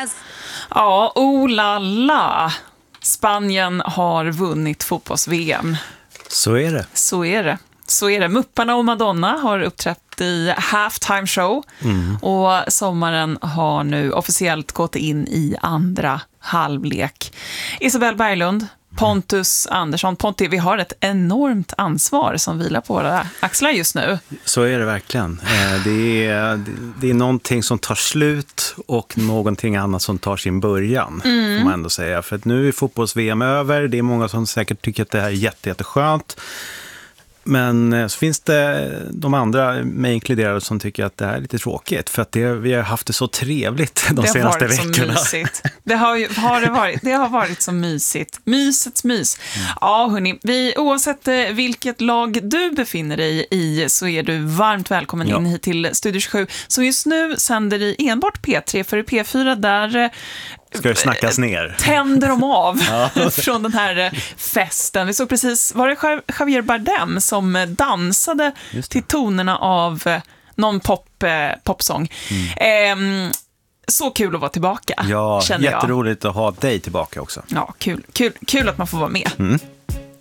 Ja, oh la la. Spanien har vunnit fotbolls-VM. Så är det. Så är det. Så är det. Mupparna och Madonna har uppträtt i halftime show. Och sommaren har nu officiellt gått in i andra halvlek. Isabel Berglund, Pontus Andersson. Ponti, vi har ett enormt ansvar som vilar på våra axlar just nu. Så är det verkligen. Det är någonting som tar slut och någonting annat som tar sin början, får man ändå säga. För att nu är fotbolls-VM över. Det är många som säkert tycker att det här är jätteskönt. Men så finns det de andra, mig inkluderade, som tycker att det här är lite tråkigt. För att vi har haft det så trevligt de senaste veckorna. Det har varit så mysigt. Mysets mys. Ja, hörni, oavsett vilket lag du befinner dig i så är du varmt välkommen in hit till Studio 27. Så just nu sänder i enbart P3, för i P4 där... Ska det snackas ner? Tänder de av från den här festen. Vi såg precis, var det Javier Bardem som dansade till tonerna av någon popsång. Så kul att vara tillbaka, känner jag. Jätteroligt att ha dig tillbaka också. Ja, kul att man får vara med.